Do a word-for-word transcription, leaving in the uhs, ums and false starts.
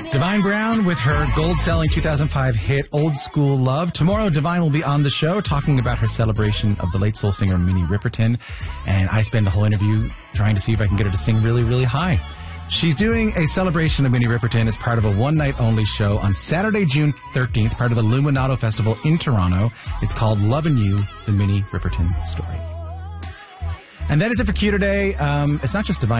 Divine Brown with her gold-selling two thousand five hit Old School Love. Tomorrow, Divine will be on the show talking about her celebration of the late soul singer Minnie Riperton. And I spend the whole interview trying to see if I can get her to sing really, really high. She's doing a celebration of Minnie Riperton as part of a one-night-only show on Saturday, June thirteenth, part of the Luminato Festival in Toronto. It's called Lovin' You, the Minnie Riperton Story. And that is it for Q today. Um, it's not just Divine.